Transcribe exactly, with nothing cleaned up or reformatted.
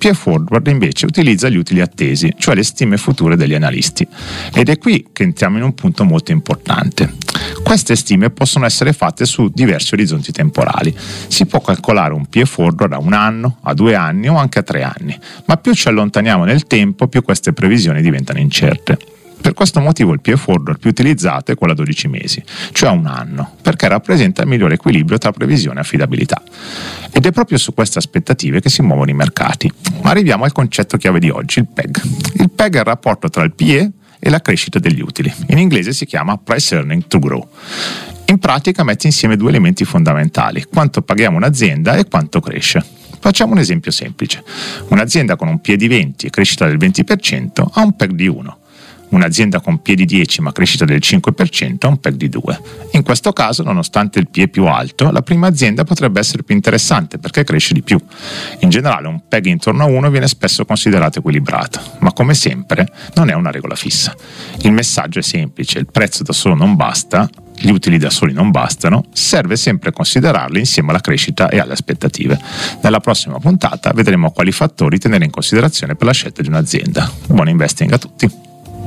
P E Forward invece utilizza gli utili attesi, cioè le stime future degli analisti. Ed è qui che entriamo in un punto molto importante. Queste stime possono essere fatte su diversi orizzonti temporali. Si può calcolare un P E Forward a un anno, a due anni o anche a tre anni, ma più ci allontaniamo nel tempo, più queste previsioni diventano incerte. Per questo motivo il P E Forward più utilizzato è quello a dodici mesi, cioè a un anno, perché rappresenta il migliore equilibrio tra previsione e affidabilità. Ed è proprio su queste aspettative che si muovono i mercati. Ma arriviamo al concetto chiave di oggi, il P E G. Il P E G è il rapporto tra il P E e la crescita degli utili. In inglese si chiama Price Earning to Grow. In pratica mette insieme due elementi fondamentali: quanto paghiamo un'azienda e quanto cresce. Facciamo un esempio semplice. Un'azienda con un P E di venti e crescita del venti per cento ha un P E G di uno. Un'azienda con P E di dieci ma crescita del cinque per cento ha un P E G di due. In questo caso, nonostante il P E più alto, la prima azienda potrebbe essere più interessante perché cresce di più. In generale un P E G intorno a uno viene spesso considerato equilibrato, ma come sempre non è una regola fissa. Il messaggio è semplice: il prezzo da solo non basta, gli utili da soli non bastano, serve sempre considerarli insieme alla crescita e alle aspettative. Nella prossima puntata vedremo quali fattori tenere in considerazione per la scelta di un'azienda. Buon investing a tutti!